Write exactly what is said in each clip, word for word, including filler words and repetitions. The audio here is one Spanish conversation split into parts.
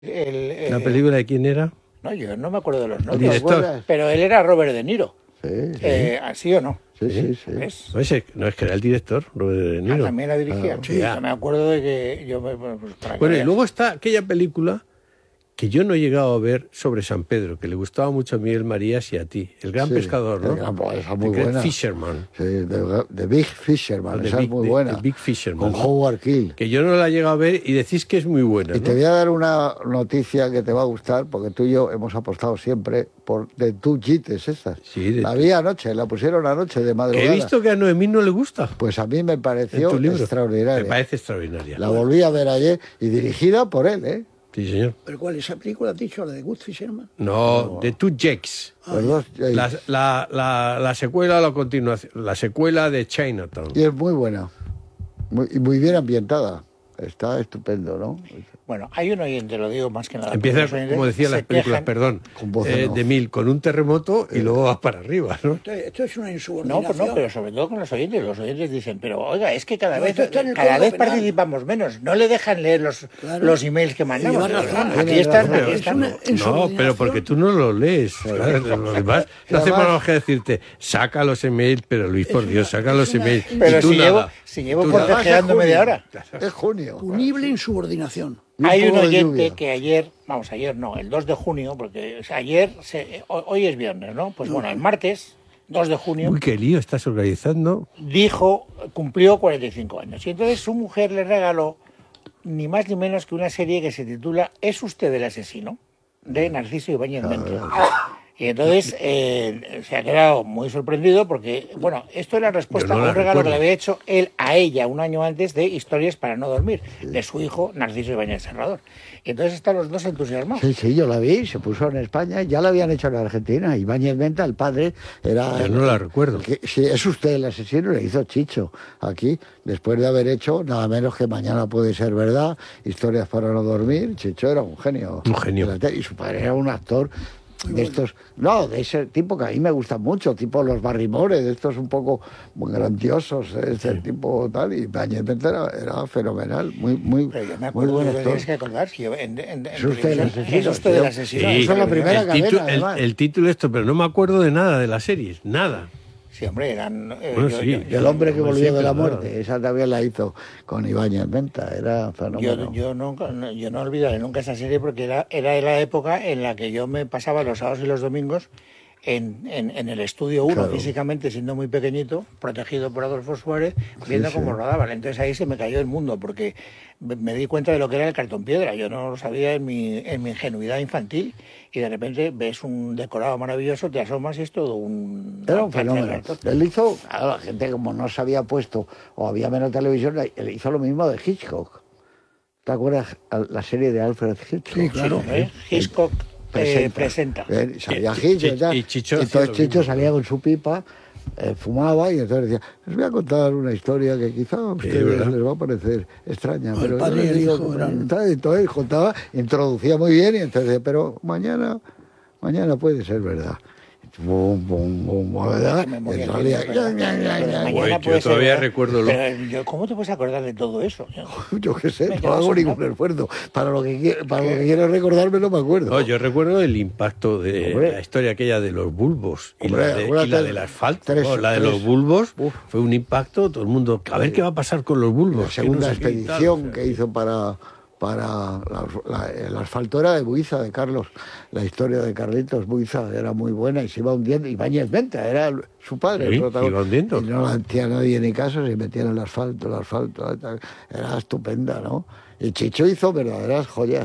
El, eh, ¿La película de quién era? No, yo no me acuerdo de los El nombres. director. Pero él era Robert De Niro. Sí, sí. Eh, ¿Sí o no? Sí, sí, sí. ¿Ves? No, ese, no, es que era el director, Robert De Ah, Niro. también la dirigía. Ah, sí, ya. yo me acuerdo de que yo me, pues, para que Bueno, y veas. luego está aquella película que yo no he llegado a ver sobre San Pedro, que le gustaba mucho a Miguel Marías y a ti. El gran Sí, pescador, ¿no? el gran- esa es muy The Great buena. Fisherman. Sí, The, The Big Fisherman, The esa Big- es muy The- buena. The Big Fisherman, Con ¿no? Howard Keel. Que yo no la he llegado a ver y decís que es muy buena, Y ¿no? te voy a dar una noticia que te va a gustar, porque tú y yo hemos apostado siempre por de Two Gites estas. Sí, de la Two- vi anoche, la pusieron anoche de Que madrugada. he visto que a Noemí no le gusta. Pues a mí me En pareció tu libro. extraordinaria. Me parece extraordinaria. La volví a ver ayer y dirigida por él, ¿eh? Sí, señor. ¿Pero cuál? ¿Esa película has dicho? ¿La de Good Fisherman? No, The Two Jakes. Los dos, eh, La, la, la, la secuela o la continuación. La secuela de Chinatown. y es muy buena. Muy, y muy bien ambientada. Está estupendo, ¿no? Bueno, hay un oyente, lo digo más que nada. Empieza, porque los oyentes como decía se las películas, quejan- perdón, Con voz en eh, off. de Mil, con un terremoto y luego va para arriba, ¿no? Esto, esto es una No, insubordinación. pues no, pero sobre todo con los oyentes. Los oyentes dicen, pero oiga, es que cada No, vez, esto está en el cada Código vez Penal. participamos menos. No le dejan leer los, Claro. los emails que mandamos. lleva razón, Aquí tiene están, razón. aquí Es están. una No, insubordinación. pero porque tú no lo lees. Claro, los demás no hacemos además- más que decirte, saca los emails, pero Luis, por Dios, saca los es una- emails. Pero Y tú si llevo, nada. si llevo Tú nada. forcejeando Además, es media junio. hora. Es junio. Punible insubordinación. Y un Hay un poco de oyente lluvia. que ayer, vamos, ayer no, el dos de junio, porque o sea, ayer, se, ho- hoy es viernes, ¿no? Pues bueno, el martes, dos de junio, Uy, qué lío estás organizando. dijo, cumplió cuarenta y cinco años. Y entonces su mujer le regaló ni más ni menos que una serie que se titula ¿Es usted el asesino? De Narciso Ibáñez Menta. Y entonces eh, se ha quedado muy sorprendido porque, bueno, esto era respuesta Yo no a la un regalo recuerdo. que le había hecho él a ella un año antes de Historias para no dormir, de su hijo Narciso Ibáñez Serrador. Y entonces están los dos entusiasmados. Sí, sí, yo la vi, se puso en España, ya la habían hecho en Argentina. Ibáñez Menta, el padre, era... Yo no la recuerdo. Que, sí, es usted el asesino, le hizo Chicho aquí, después de haber hecho nada menos que Mañana puede ser verdad, Historias para no dormir. Chicho era un genio. Un genio. De la tele, y su padre era un actor de estos, no, de ese tipo que a mí me gustan mucho, tipo los Barrymore, de estos un poco muy grandiosos, de ese tipo tal, y Ibáñez Menta era, era fenomenal, muy, muy, Pero yo me muy acuerdo buen que actor. tienes que acordar si yo en, en, en Es usted el televisión- asesino, es usted el tío. asesino. Sí, esa es la primera el, cadena, título, el, además. el título esto, pero no me acuerdo de nada de las series, nada. Sí, hombre, eran... eh, Bueno, yo- sí. yo- Y el hombre que Hombre, volvió sí, de la pero nada. muerte, esa también la hizo con Ibáñez Menta, era fenómeno. Yo, yo, nunca, no, yo no olvidaré nunca esa serie porque era, era de la época en la que yo me pasaba los sábados y los domingos en, en, en el estudio uno, Claro. físicamente siendo muy pequeñito, protegido por Adolfo Suárez, viendo sí. cómo rodaban. Entonces ahí se me cayó el mundo porque me, me di cuenta de lo que era el cartón piedra. Yo no lo sabía en mi, en mi ingenuidad infantil y de repente ves un decorado maravilloso, te asomas y es todo un... Era un fenómeno. Él hizo, claro, la gente como no se había puesto o había menos televisión, él hizo lo mismo de Hitchcock. ¿Te acuerdas la serie de Alfred Hitchcock? Sí, claro. ¿Eh? Hitchcock eh, presenta. Eh, salía Y- Hitchcock y- y tal. y Chicho hacía entonces lo Chicho mismo. salía con su pipa, eh, fumaba y entonces decía, les voy a contar una historia que quizá a ustedes ¿verdad? les va a parecer extraña. El pero yo padre les y el digo hijo que- eran- tal, entonces contaba, introducía muy bien y entonces decía, pero mañana, mañana puede ser verdad. Bum, bum, bum, ¿verdad? Me moría Y salía, aquello, ya, pero- ya, ya, pero ya. mañana Uy, yo puede ser todavía verdad. recuerdo lo- Pero yo, ¿cómo te puedes acordar de todo eso? Yo qué sé, Me no quedo hago asombrado. ningún esfuerzo. Para lo que, qui- para lo que quiero recordarme no me acuerdo. No, yo recuerdo el impacto de Hombre. la historia aquella de los bulbos y, Hombre, la, de, y acuérdate, la del asfalto. tres- ¿no? La de tres- los bulbos Uf. fue un impacto, todo el mundo, a ver qué va a pasar con los bulbos. La que segunda no sé qué y tal, expedición o sea, que hizo para, para la, la- el asfalto era de Buiza, de Carlos. La historia de Carlitos Buiza era muy buena y se iba hundiendo. Y Ibáñez Menta era el- su padre, Sí, el protagonista. iba hundiendo. Y no la hacía nadie ni caso, se metía en el asfalto, el asfalto. tal. Era estupenda, ¿no? Y Chicho hizo verdaderas joyas.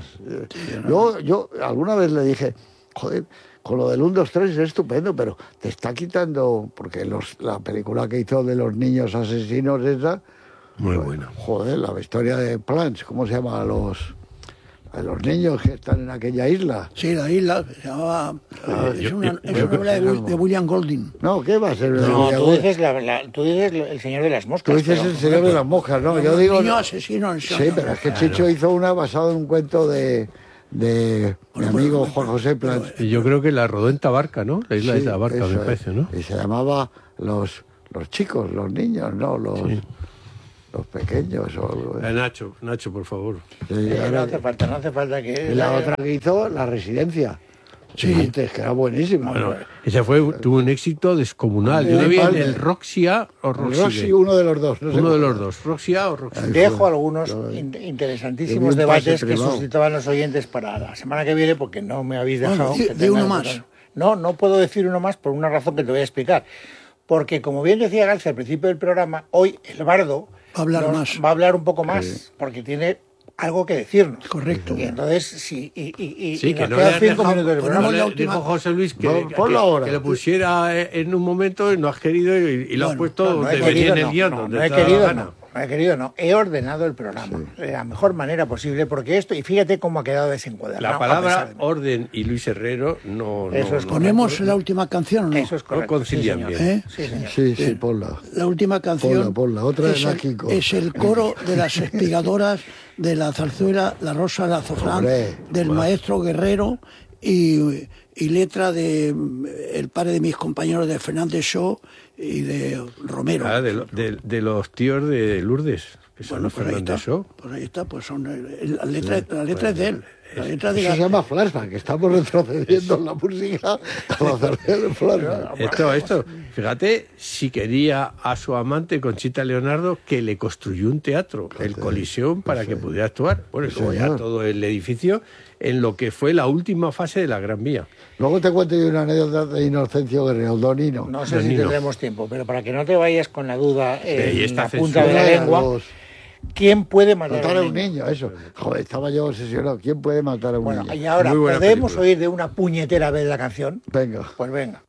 Yo, yo alguna vez le dije, joder, con lo del uno, dos, tres es estupendo, pero te está quitando, porque los, la película que hizo de los niños asesinos esa, Muy bueno. joder, la historia de Plants, ¿cómo se llama? Los, a los niños que están en aquella isla. Sí, la isla se llamaba... Ah, es yo- una, yo- es yo- una novela de, Will- de William Golding. No, ¿qué va a ser? No, Yo- tú dices, la, la- tú dices el señor de las moscas. Tú dices pero- el señor de las moscas, ¿no? Yo digo... Niño asesino en Sí, serie. pero es que Chicho hizo una basada en un cuento de, de mi Bueno, amigo bueno, Juan José Plants. Y yo creo que la rodó en Tabarca, ¿no? La isla Sí, de Tabarca, eso me es. parece, ¿no? Y se llamaba los, los chicos, los niños, ¿no? Los, Sí. los pequeños o algo. Eh, Nacho, Nacho, por favor. Sí, Eh, ahora- no hace falta, no hace falta que... y la otra que hizo, La Residencia. Sí. Antes, que era buenísima. Bueno, ese fue, tuvo un éxito descomunal. Yo lo vi en el Roxia o El Roxy. Rossi, uno de los dos. No sé Uno de cuál. los dos, Roxia o Roxy. Dejo algunos Yo- in- yo vi interesantísimos un debates pase que privado. suscitaban los oyentes para la semana que viene, porque no me habéis Bueno, dejado... di- que di tenga uno el más. botón. No, no puedo decir uno más por una razón que te voy a explicar. Porque, como bien decía García al principio del programa, hoy el bardo Va a hablar nos- más. va a hablar un poco más, porque tiene algo que decirnos. Correcto. Y entonces, sí, y, y, y- Sí, y que nos no quedan le has cinco dejado- minutos de ponemos programa. la Le última- dijo José Luis que, Pon- que- ponlo ahora. que lo pusiera en un momento y no has querido y, y lo has Bueno, puesto No, no he donde venía querido, en el no, guión, no, donde no he te daba la querido, gana. no, no he querido, no. He ordenado el programa de la mejor manera posible, porque esto, y fíjate cómo ha quedado desencuadrado. La a pesar palabra de mí. orden y Luis Herrero no, Eso no, es no- ¿Ponemos la última canción o no? Eso es correcto. concilian sí, señor. bien. ¿Eh? Sí, señor. Sí, sí, ponla. La última canción Ponla, ponla, otra de es, el, Mágico. es el coro de las espigadoras de la zarzuela La Rosa del Azafrán, Hombre, del maestro Guerrero y, y letra de mm, el padre de mis compañeros de Fernández Shaw y de Romero. Ah, de, lo- de- de los tíos de Lourdes, que son Bueno, los pues ahí Fernández está, Shaw. pues ahí está, pues son el- la letra, la letra es de él. La letra de Eso la- se llama flashback, que estamos retrocediendo en la música a la zarzuela del flashback. Esto, esto, fíjate, si quería a su amante Conchita Leonardo que le construyó un teatro, el Coliseum, para que pudiera actuar. Bueno, y luego ya señor. todo el edificio en lo que fue la última fase de la Gran Vía. Luego te cuento yo una anécdota de Inocencio Guerrero, Donino. No sé Don si Nino. tendremos tiempo, pero para que no te vayas con la duda y en esta la punta de censura la de lengua, los- ¿quién puede matar, Matar a a un niño, eso. Joder, estaba yo obsesionado. ¿Quién puede matar a un Bueno, niño? y ahora, Muy buena ¿podemos película. oír de una puñetera vez la canción? Venga. Pues venga.